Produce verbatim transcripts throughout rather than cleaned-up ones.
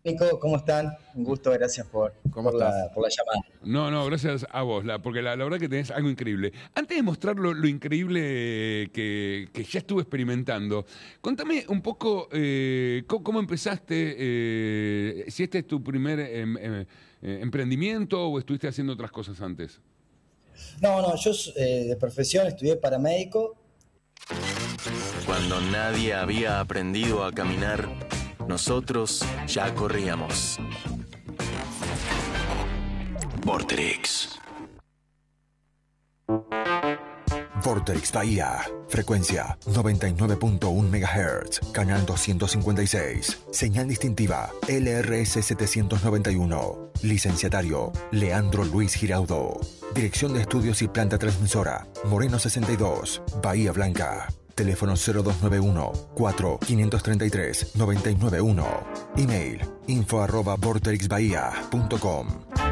Nico, ¿cómo están? Un gusto, gracias por, ¿Cómo por, estás? la, por la llamada. No, no, gracias a vos, la, porque la, la verdad que tenés algo increíble. Antes de mostrar lo, lo increíble que, que ya estuve experimentando, contame un poco eh, cómo, cómo empezaste, eh, si este es tu primer em, em, eh, emprendimiento o estuviste haciendo otras cosas antes. No, no, yo eh, de profesión estudié paramédico. Cuando nadie había aprendido a caminar, nosotros ya corríamos. Vorterix. Vorterix Bahía. Frecuencia noventa y nueve punto uno megahertz. Canal doscientos cincuenta y seis. Señal distintiva L R S setecientos noventa y uno. Licenciatario Leandro Luis Giraudo. Dirección de Estudios y Planta Transmisora Moreno sesenta y dos. Bahía Blanca. Teléfono cero dos nueve uno, cuatro, cinco tres tres, nueve nueve uno. Email info arroba vorterixbahía punto com.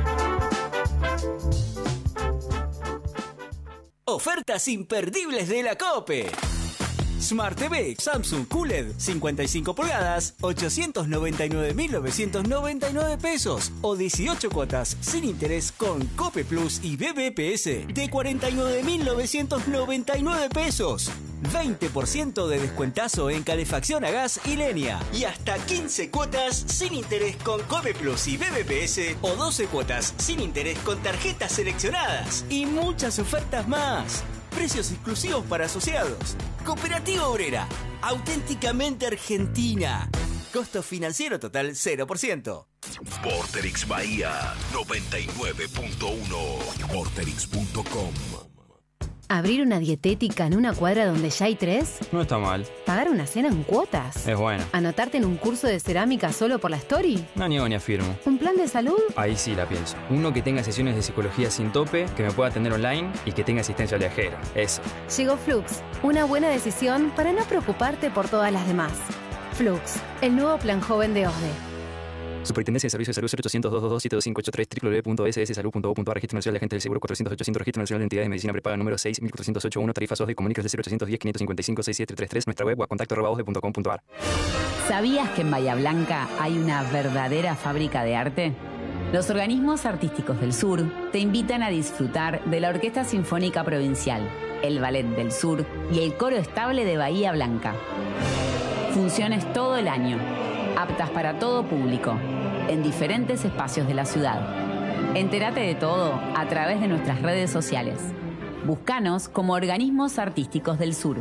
Ofertas imperdibles de la COPE. Smart T V Samsung Q L E D cincuenta y cinco pulgadas, ochocientos noventa y nueve mil novecientos noventa y nueve pesos o dieciocho cuotas sin interés con COPE Plus y B B P S de cuarenta y nueve mil novecientos noventa y nueve pesos. veinte por ciento de descuentazo en calefacción a gas y leña y hasta quince cuotas sin interés con COPE Plus y B B P S o doce cuotas sin interés con tarjetas seleccionadas y muchas ofertas más. Precios exclusivos para asociados. Cooperativa Obrera. Auténticamente argentina. Costo financiero total cero por ciento. Vorterix Bahía noventa y nueve punto uno. Vorterix punto com. ¿Abrir una dietética en una cuadra donde ya hay tres? No está mal. ¿Pagar una cena en cuotas? Es bueno. ¿Anotarte en un curso de cerámica solo por la story? No niego ni afirmo. ¿Un plan de salud? Ahí sí la pienso. Uno que tenga sesiones de psicología sin tope, que me pueda atender online y que tenga asistencia viajera. Eso. Llegó Flux. Una buena decisión para no preocuparte por todas las demás. Flux, el nuevo plan joven de O S D E. Superintendencia de Servicios de Salud cero ochocientos, doscientos veintidós, siete dos cinco ocho tres, doble u doble u doble u punto s s salud punto gov punto a r. Registro Nacional de Agentes del Seguro cuatrocientos ochocientos. Registro Nacional de Entidades de Medicina Prepaga número seis mil cuatrocientos ochenta y uno. Tarifas O S D E. Comuníquese cero ochocientos diez, quinientos cincuenta y cinco, sesenta y siete treinta y tres. Nuestra web o a contacto arroba osde punto com punto a r. ¿Sabías que en Bahía Blanca hay una verdadera fábrica de arte? Los organismos artísticos del sur te invitan a disfrutar de la Orquesta Sinfónica Provincial, el Ballet del Sur y el Coro Estable de Bahía Blanca. Funciones todo el año, aptas para todo público, en diferentes espacios de la ciudad. Entérate de todo a través de nuestras redes sociales. Búscanos como Organismos Artísticos del Sur.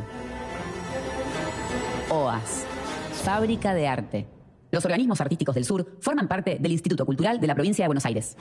O A S, Fábrica de Arte. Los organismos artísticos del sur forman parte del Instituto Cultural de la Provincia de Buenos Aires.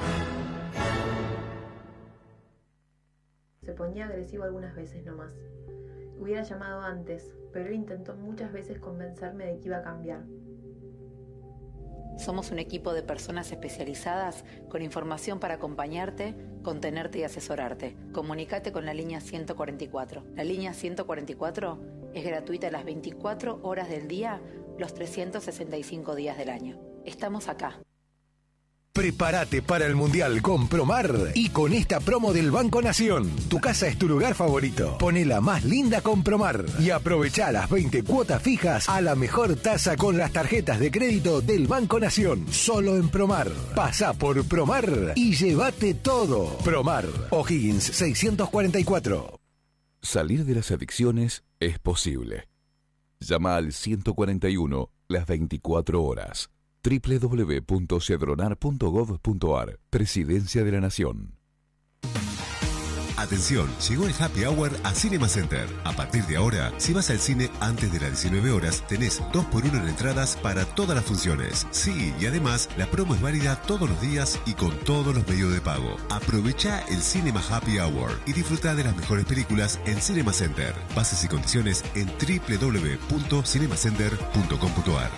Se ponía agresivo algunas veces nomás. Hubiera llamado antes, pero él intentó muchas veces convencerme de que iba a cambiar. Somos un equipo de personas especializadas con información para acompañarte, contenerte y asesorarte. Comunícate con la línea ciento cuarenta y cuatro. La línea ciento cuarenta y cuatro es gratuita las veinticuatro horas del día, los trescientos sesenta y cinco días del año. Estamos acá. Prepárate para el Mundial con Promar y con esta promo del Banco Nación. Tu casa es tu lugar favorito. Ponela más linda con Promar y aprovecha las veinte cuotas fijas a la mejor tasa con las tarjetas de crédito del Banco Nación. Solo en Promar. Pasá por Promar y llévate todo. Promar, O'Higgins seiscientos cuarenta y cuatro. Salir de las adicciones es posible. Llama al ciento cuarenta y uno las veinticuatro horas. doble u doble u doble u punto cedronar punto gov punto a r. Presidencia de la Nación. Atención, llegó el Happy Hour a Cinema Center. A partir de ahora, si vas al cine antes de las diecinueve horas, tenés dos por uno en entradas para todas las funciones. Sí, y además, la promo es válida todos los días y con todos los medios de pago. Aprovecha el Cinema Happy Hour y disfruta de las mejores películas en Cinema Center. Bases y condiciones en doble u doble u doble u punto cinema center punto com punto a r.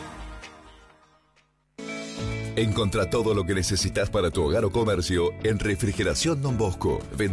Encontrá todo lo que necesitas para tu hogar o comercio en Refrigeración Don Bosco.